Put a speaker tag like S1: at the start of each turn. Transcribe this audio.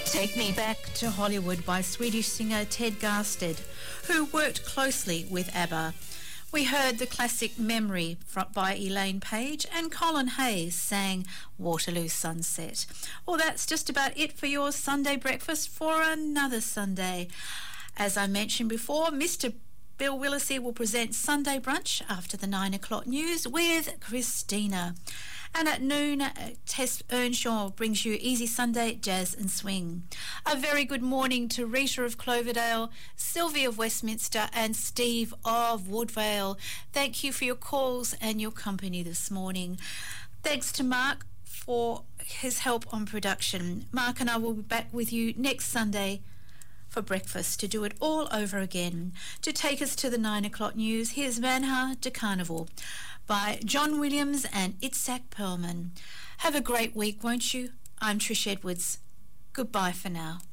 S1: Take Me Back to Hollywood by Swedish singer Ted Gärdestad, who worked closely with ABBA. We heard the classic Memory by Elaine Page, and Colin Hayes sang Waterloo Sunset. Well, that's just about it for your Sunday breakfast for another Sunday. As I mentioned before, Mr. Bill Willisey will present Sunday Brunch after the 9 o'clock news with Christina. And at noon, Tess Earnshaw brings you Easy Sunday Jazz and Swing. A very good morning to Rita of Cloverdale, Sylvie of Westminster and Steve of Woodvale. Thank you for your calls and your company this morning. Thanks to Mark for his help on production. Mark and I will be back with you next Sunday for breakfast to do it all over again. To take us to the 9 o'clock news, here's Vanha de Carnival by John Williams and Itzhak Perlman. Have a great week, won't you? I'm Trish Edwards. Goodbye for now.